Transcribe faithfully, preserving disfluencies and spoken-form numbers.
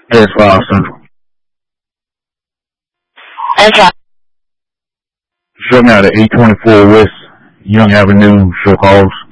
It's five Central. Okay. Show me out at eight twenty-four West Young Avenue, show calls.